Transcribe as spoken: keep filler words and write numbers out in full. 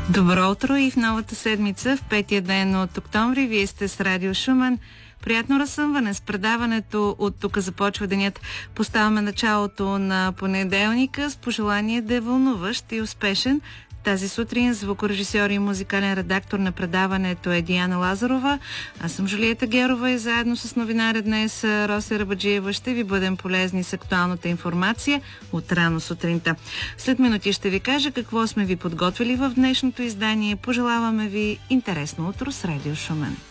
Добро утро и в новата седмица, в петия ден от октомври. Вие сте с Радио Шумен. Приятно разсъмване с предаването. От тук започва денят. Поставяме началото на понеделника с пожелание да е вълнуващ и успешен. Тази сутрин звукорежисьор и музикален редактор на предаването е Диана Лазарова. Аз съм Жулиета Герова и заедно с новинаря днес Роси Рабаджиева ще ви бъдем полезни с актуалната информация от рано сутринта. След минути ще ви кажа какво сме ви подготвили в днешното издание. Пожелаваме ви интересно утро с Радио Шумен.